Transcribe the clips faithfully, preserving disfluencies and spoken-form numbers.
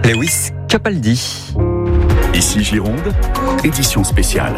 Lewis Capaldi. Ici Gironde, édition spéciale.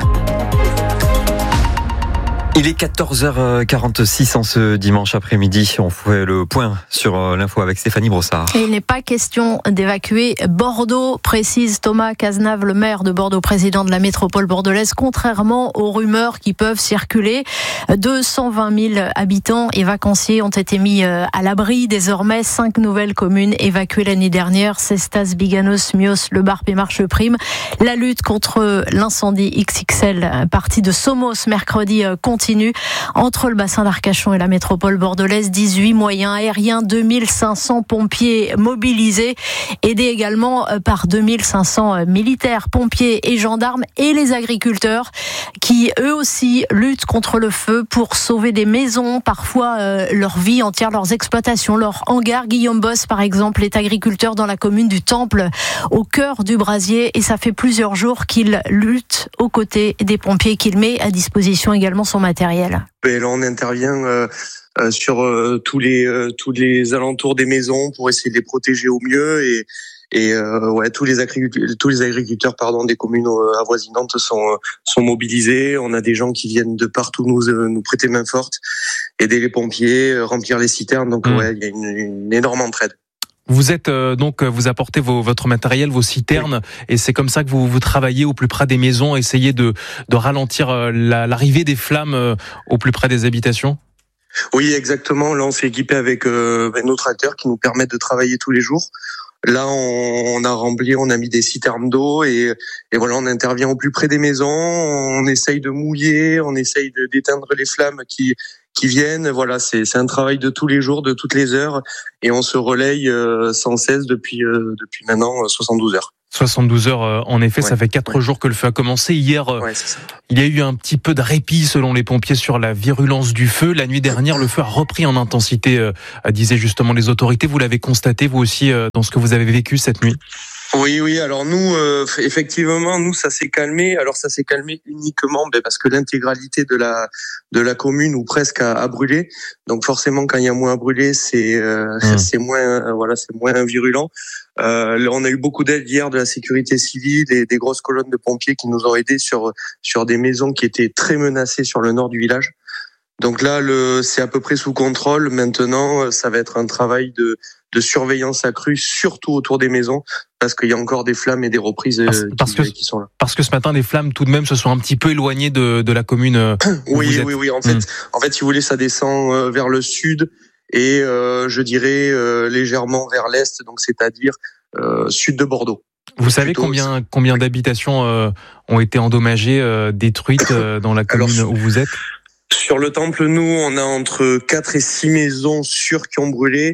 Il est quatorze heures quarante-six en ce dimanche après-midi. On fait le point sur l'info avec Stéphanie Brossard. Et il n'est pas question d'évacuer Bordeaux, précise Thomas Cazenave, le maire de Bordeaux, président de la métropole bordelaise, contrairement aux rumeurs qui peuvent circuler. deux cent vingt mille habitants et vacanciers ont été mis à l'abri. Désormais, cinq nouvelles communes évacuées l'année dernière. Cestas, Biganos, Mios, Le Barp et Marcheprime. La lutte contre l'incendie X X L, partie de Somos mercredi, continue. Entre le bassin d'Arcachon et la métropole bordelaise, dix-huit moyens aériens, deux mille cinq cents pompiers mobilisés, aidés également par deux mille cinq cents militaires, pompiers et gendarmes, et les agriculteurs qui eux aussi luttent contre le feu pour sauver des maisons, parfois euh, leur vie entière, leurs exploitations, leurs hangars. Guillaume Boss, par exemple, est agriculteur dans la commune du Temple, au cœur du brasier, et ça fait plusieurs jours qu'il lutte aux côtés des pompiers, qu'il met à disposition également son matériel. Et là, on intervient euh, euh, sur euh, tous les euh, tous les alentours des maisons pour essayer de les protéger au mieux, et et euh, ouais, tous les agriculteurs tous les agriculteurs pardon des communes euh, avoisinantes sont euh, sont mobilisés. On a des gens qui viennent de partout nous euh, nous prêter main forte, aider les pompiers, euh, remplir les citernes. Donc mmh. ouais, il y a une, une énorme entraide. Vous êtes euh, donc vous apportez vos, votre matériel, vos citernes, oui. Et c'est comme ça que vous, vous travaillez au plus près des maisons, essayez de, de ralentir euh, la, l'arrivée des flammes euh, au plus près des habitations. Oui, exactement. Là, on s'est équipé avec euh, nos tracteurs qui nous permettent de travailler tous les jours. Là, on, on a rempli, on a mis des citernes d'eau, et, et voilà, on intervient au plus près des maisons. On essaye de mouiller, on essaye de, d'éteindre les flammes qui qui viennent. Voilà, c'est c'est un travail de tous les jours, de toutes les heures, et on se relaye euh, sans cesse depuis euh, depuis maintenant soixante-douze heures. soixante-douze heures, euh, en effet, ouais, ça fait quatre ouais. jours que le feu a commencé. Hier, euh, ouais, c'est ça. Il y a eu un petit peu de répit selon les pompiers sur la virulence du feu. La nuit dernière, le feu a repris en intensité, euh, disaient justement les autorités. Vous l'avez constaté, vous aussi, euh, dans ce que vous avez vécu cette nuit? Oui, oui. Alors nous, euh, effectivement, nous, ça s'est calmé. Alors ça s'est calmé uniquement ben, parce que l'intégralité de la de la commune ou presque a, a brûlé. Donc forcément, quand il y a moins à brûler, c'est euh, mmh. c'est moins euh, voilà, c'est moins virulent. Euh, là, on a eu beaucoup d'aide hier de la sécurité civile et des grosses colonnes de pompiers qui nous ont aidés sur sur des maisons qui étaient très menacées sur le nord du village. Donc là, le, c'est à peu près sous contrôle. Maintenant, ça va être un travail de, de surveillance accrue, surtout autour des maisons, parce qu'il y a encore des flammes et des reprises parce, qui, parce que, qui sont là. Parce que ce matin, les flammes, tout de même, se sont un petit peu éloignées de, de la commune. Oui, oui, oui. En fait, mmh. en fait, si vous voulez, ça descend vers le sud et euh, je dirais euh, légèrement vers l'est, donc c'est-à-dire euh, sud de Bordeaux. Vous savez combien combien d'habitations euh, ont été endommagées, euh, détruites euh, dans la commune Alors, où vous êtes? Sur le Temple, nous, on a entre quatre et six maisons sûres qui ont brûlé.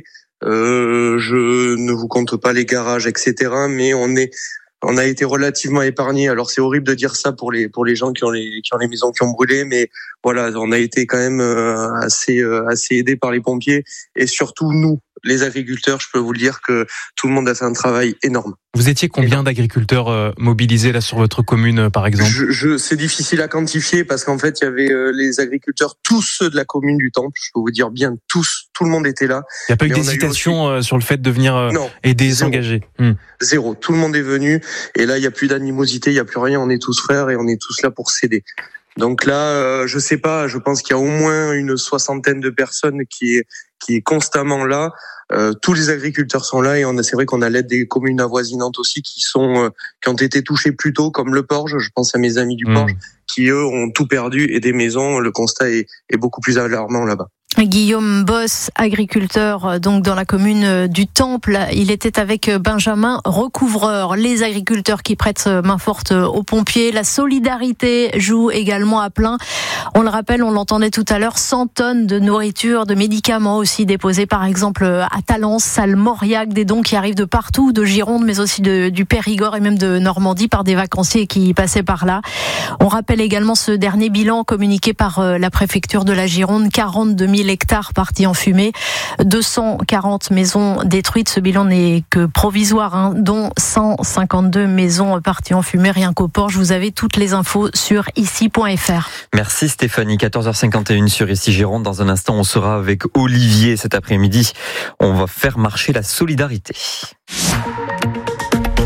Euh, je ne vous compte pas les garages, et cetera. Mais on est, on a été relativement épargnés. Alors c'est horrible de dire ça pour les pour les gens qui ont les qui ont les maisons qui ont brûlé, mais voilà, on a été quand même euh, assez euh, assez aidés par les pompiers, et surtout nous, les agriculteurs. Je peux vous le dire que tout le monde a fait un travail énorme. Vous étiez combien d'agriculteurs euh, mobilisés là sur votre commune, euh, par exemple? je, je, C'est difficile à quantifier parce qu'en fait, il y avait euh, les agriculteurs, tous ceux de la commune du Temple. Je peux vous dire bien tous, tout le monde était là. Il n'y a pas eu d'hésitation aussi... euh, sur le fait de venir euh, non, aider, zéro. s'engager. Hmm. Zéro. Tout le monde est venu, et là, il n'y a plus d'animosité, il n'y a plus rien. On est tous frères et on est tous là pour s'aider. Donc là, euh, je sais pas. Je pense qu'il y a au moins une soixantaine de personnes qui est qui est constamment là. Euh, tous les agriculteurs sont là, et on a, c'est vrai qu'on a l'aide des communes avoisinantes aussi qui sont euh, qui ont été touchées plus tôt, comme le Porge. Je pense à mes amis du mmh. Porge qui eux ont tout perdu, et des maisons. Le constat est, est beaucoup plus alarmant là-bas. Guillaume Boss, agriculteur donc dans la commune du Temple, il était avec Benjamin Recouvreur. Les agriculteurs qui prêtent main forte aux pompiers, la solidarité joue également à plein. On le rappelle, on l'entendait tout à l'heure, cent tonnes de nourriture, de médicaments aussi déposés par exemple à Talence, Salles-Mauriac, des dons qui arrivent de partout, de Gironde mais aussi de, du Périgord et même de Normandie par des vacanciers qui passaient par là. On rappelle également ce dernier bilan communiqué par la préfecture de la Gironde, quarante-deux mille hectares partis en fumée, deux cent quarante maisons détruites. Ce bilan n'est que provisoire, hein, dont cent cinquante-deux maisons parties en fumée rien qu'au Porge. Vous avez toutes les infos sur ici point f r. Merci Stéphanie. quatorze heures cinquante et une sur Ici Gironde. Dans un instant, on sera avec Olivier cet après-midi. On va faire marcher la solidarité.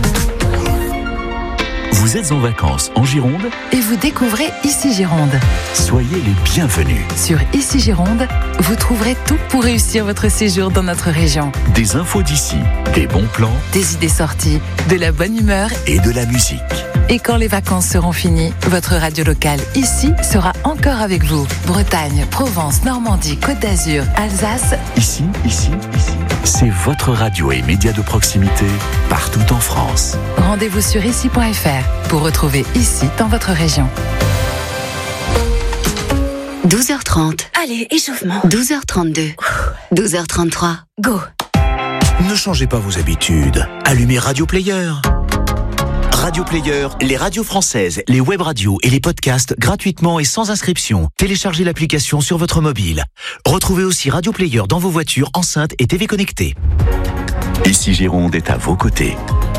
Vous êtes en vacances en Gironde? Et vous découvrez Ici Gironde. Soyez les bienvenus. Sur Ici Gironde, vous trouverez tout pour réussir votre séjour dans notre région. Des infos d'ici, des bons plans, Des idées sorties, de la bonne humeur. et de la musique. Et quand les vacances seront finies, votre radio locale ici sera encore avec vous. Bretagne, Provence, Normandie, Côte d'Azur, Alsace. Ici, ici, ici. C'est votre radio et média de proximité partout en France. Rendez-vous sur ici point f r pour retrouver Ici dans votre région. douze heures trente. Allez, échauffement. douze heures trente-deux. douze heures trente-trois. Go. Ne changez pas vos habitudes. Allumez Radio Player. Radio Player, les radios françaises, les web radios et les podcasts gratuitement et sans inscription. Téléchargez l'application sur votre mobile. Retrouvez aussi Radio Player dans vos voitures, enceintes et T V connectées. Ici Gironde est à vos côtés.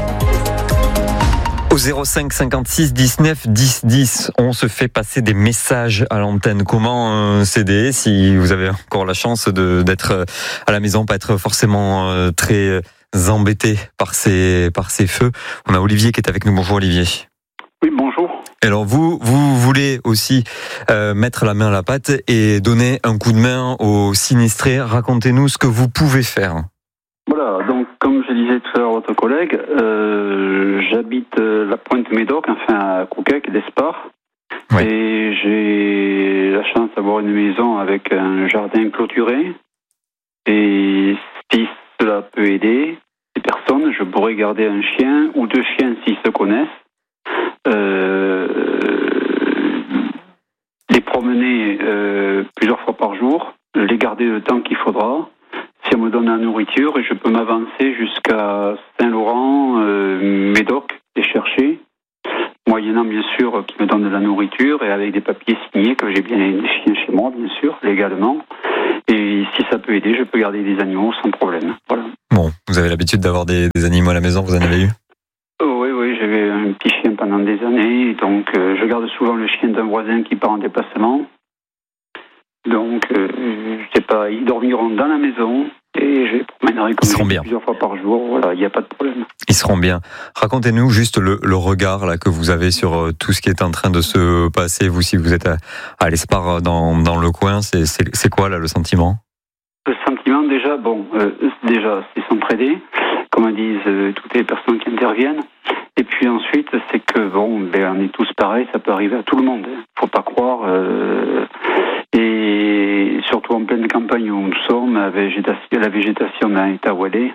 Au zéro cinq cinquante-six dix-neuf dix dix, on se fait passer des messages à l'antenne. Comment euh, s'aider si vous avez encore la chance de, d'être à la maison, pas être forcément euh, très embêté par ces, par ces feux. On a Olivier qui est avec nous. Bonjour Olivier. Oui, bonjour. Alors vous, vous voulez aussi euh, mettre la main à la pâte et donner un coup de main aux sinistrés. Racontez-nous ce que vous pouvez faire. Voilà, donc comme je disais tout à l'heure à votre collègue, euh, j'habite euh, la Pointe-Médoc, enfin à Couquec, l'Espar. Oui. Et j'ai la chance d'avoir une maison avec un jardin clôturé. Et si cela peut aider les personnes, je pourrais garder un chien ou deux chiens s'ils se connaissent. Euh, les promener euh, plusieurs fois par jour, les garder le temps qu'il faudra. Si on me donne la nourriture, et je peux m'avancer jusqu'à Saint-Laurent, euh, Médoc, les chercher, moyennant bien sûr qu'ils me donnent de la nourriture et avec des papiers signés, que j'ai bien des chiens chez moi, bien sûr, légalement. Et si ça peut aider, je peux garder des animaux sans problème. Voilà. Bon, vous avez l'habitude d'avoir des, des animaux à la maison, vous en avez eu ? Oh, oui, oui, j'avais un petit chien pendant des années, donc euh, je garde souvent le chien d'un voisin qui part en déplacement. Donc, euh, je sais pas, ils dormiront dans la maison et je les promènerai comme je dis plusieurs fois par jour. Voilà, il n'y a pas de problème. Ils seront bien. Racontez-nous juste le, le regard là que vous avez sur euh, tout ce qui est en train de se passer. Vous, si vous êtes à, à l'Espar dans, dans le coin, c'est, c'est, c'est quoi là le sentiment ? Le sentiment déjà, bon, euh, déjà c'est s'entraider, comme disent euh, toutes les personnes qui interviennent. Et puis ensuite, c'est que bon, ben, on est tous pareils, ça peut arriver à tout le monde. Faut pas croire. Euh, et surtout en pleine campagne où nous sommes, la végétation, la végétation dans l'état où elle est.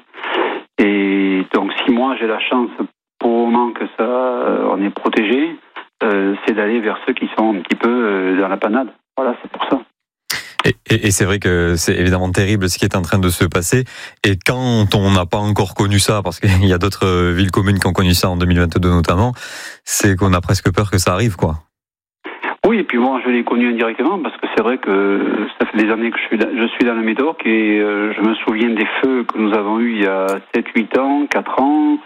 Et donc, si moi j'ai la chance, pour le moment que ça, euh, on est protégé, euh, c'est d'aller vers ceux qui sont un petit peu euh, dans la panade. Voilà, c'est pour ça. Et, et, et c'est vrai que c'est évidemment terrible ce qui est en train de se passer. Et quand on n'a pas encore connu ça, parce qu'il y a d'autres villes communes qui ont connu ça en deux mille vingt-deux notamment, c'est qu'on a presque peur que ça arrive, quoi. Oui, et puis moi je l'ai connu indirectement parce que c'est vrai que ça fait des années que je suis, je suis dans le Médoc et euh, je me souviens des feux que nous avons eus il y a sept huit ans, quatre ans.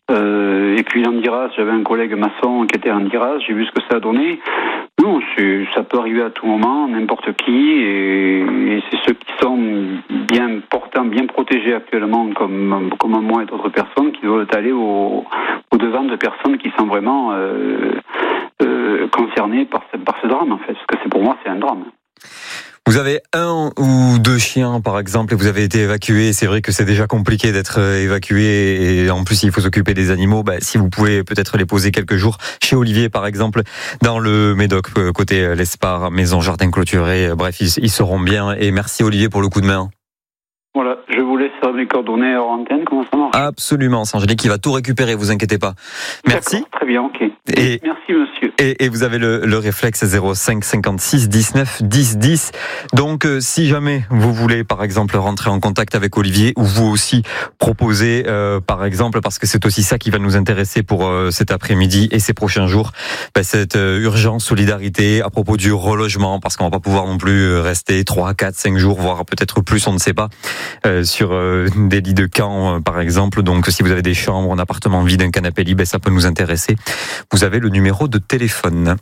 Euh, et puis l'Andiras, j'avais un collègue maçon qui était en Andiras, j'ai vu ce que ça a donné. Non, c'est, ça peut arriver à tout moment, n'importe qui, et, et c'est ceux qui sont bien portants, bien protégés actuellement, comme, comme moi et d'autres personnes, qui doivent aller au, au devant de personnes qui sont vraiment euh, euh, concernées par ce, par ce drame, en fait, parce que c'est, pour moi, c'est un drame. Vous avez un ou deux chiens, par exemple, et vous avez été évacué. C'est vrai que c'est déjà compliqué d'être évacué, et en plus, il faut s'occuper des animaux. Bah, si vous pouvez peut-être les poser quelques jours chez Olivier, par exemple, dans le Médoc, côté l'Espar, maison, jardin clôturé. Bref, ils, ils seront bien. Et merci Olivier pour le coup de main. Voilà, je vous laisse mes coordonnées hors antenne, comment ça marche ? Absolument, c'est Angélique qui va tout récupérer, vous inquiétez pas. Merci. D'accord, très bien, ok. Et, merci monsieur. Et, et vous avez le, le réflexe zéro cinq cinquante-six dix-neuf dix dix. Donc euh, si jamais vous voulez par exemple rentrer en contact avec Olivier ou vous aussi proposer euh, par exemple, parce que c'est aussi ça qui va nous intéresser pour euh, cet après-midi et ces prochains jours, bah, cette euh, urgence solidarité à propos du relogement, parce qu'on va pas pouvoir non plus rester trois, quatre, cinq jours, voire peut-être plus, on ne sait pas, euh, sur euh, des lits de camp euh, par exemple. Donc si vous avez des chambres, un appartement vide, un canapé libre, ça peut nous intéresser. Vous avez le numéro de téléphone.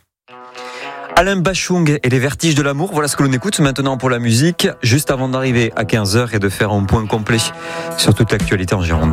Alain Bachung et les vertiges de l'amour, voilà ce que l'on écoute maintenant pour la musique, juste avant d'arriver à quinze heures et de faire un point complet sur toute l'actualité en Gironde.